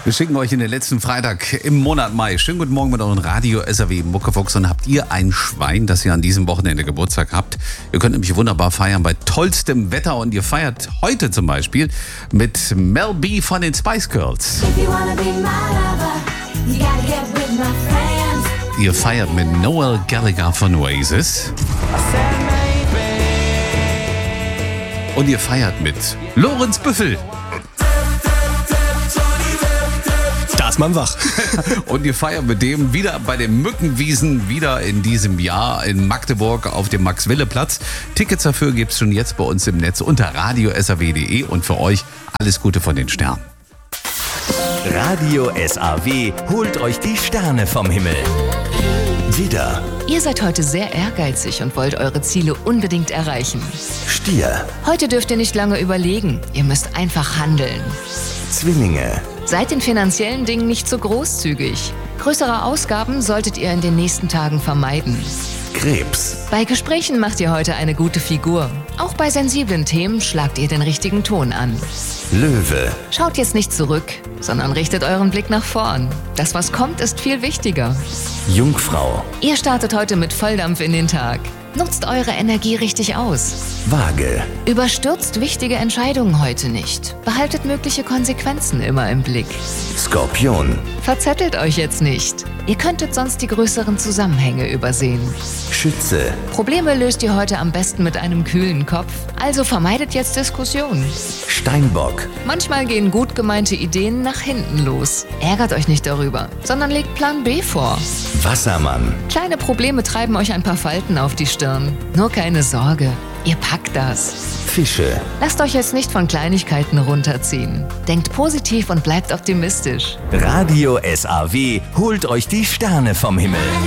Wir schicken euch in den letzten Freitag im Monat Mai. Schönen guten Morgen mit euren Radio SAW Muckefuchs. Und habt ihr ein Schwein, das ihr an diesem Wochenende Geburtstag habt? Ihr könnt nämlich wunderbar feiern bei tollstem Wetter. Und ihr feiert heute zum Beispiel mit Mel B von den Spice Girls. Ihr feiert mit Noel Gallagher von Oasis. Und ihr feiert mit Lorenz Büffel. Da ist man wach. Und ihr feiert mit dem wieder bei den Mückenwiesen, wieder in diesem Jahr in Magdeburg auf dem Max-Wille-Platz. Tickets dafür gibt's schon jetzt bei uns im Netz unter radiosaw.de. Und für euch alles Gute von den Sternen. Radio SAW holt euch die Sterne vom Himmel. Widder, Ihr seid heute sehr ehrgeizig und wollt eure Ziele unbedingt erreichen. Stier, Heute dürft ihr nicht lange überlegen, ihr müsst einfach handeln. Zwillinge, Seid in finanziellen Dingen nicht so großzügig. Größere Ausgaben solltet ihr in den nächsten Tagen vermeiden. Krebs, Bei Gesprächen macht ihr heute eine gute Figur. Auch bei sensiblen Themen schlagt ihr den richtigen Ton an. Löwe, Schaut jetzt nicht zurück, sondern richtet euren Blick nach vorn. Das, was kommt, ist viel wichtiger. Jungfrau, Ihr startet heute mit Volldampf in den Tag. Nutzt eure Energie richtig aus. Waage, Überstürzt wichtige Entscheidungen heute nicht. Behaltet mögliche Konsequenzen immer im Blick. Skorpion, Verzettelt euch jetzt nicht. Ihr könntet sonst die größeren Zusammenhänge übersehen. Schütze, Probleme löst ihr heute am besten mit einem kühlen Kopf. Also vermeidet jetzt Diskussionen. Steinbock, Manchmal gehen gut gemeinte Ideen nach hinten los. Ärgert euch nicht darüber, sondern legt Plan B vor. Wassermann, Kleine Probleme treiben euch ein paar Falten auf die Stirn. Nur keine Sorge, ihr packt das. Fische, Lasst euch jetzt nicht von Kleinigkeiten runterziehen. Denkt positiv und bleibt optimistisch. Radio SAW holt euch die Sterne vom Himmel.